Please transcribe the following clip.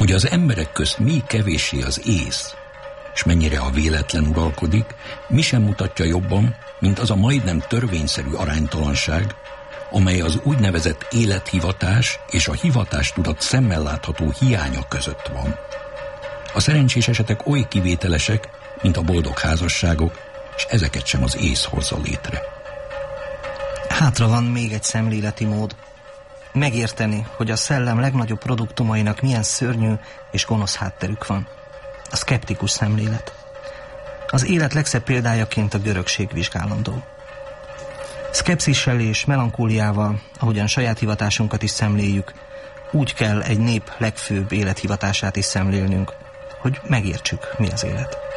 Hogy az emberek közt mi kevéssé az ész, és mennyire a véletlen uralkodik, mi sem mutatja jobban, mint az a majdnem törvényszerű aránytalanság, amely az úgynevezett élethivatás és a hivatástudat szemmel látható hiánya között van. A szerencsés esetek oly kivételesek, mint a boldog házasságok, és ezeket sem az ész hozza létre. Hátra van még egy szemléleti mód. Megérteni, hogy a szellem legnagyobb produktumainak milyen szörnyű és gonosz hátterük van. A szkeptikus szemlélet. Az élet legszebb példájaként a görögség vizsgálandó. Szkepszissel és melankóliával, ahogyan saját hivatásunkat is szemléljük, úgy kell egy nép legfőbb élethivatását is szemlélnünk, hogy megértsük, mi az élet.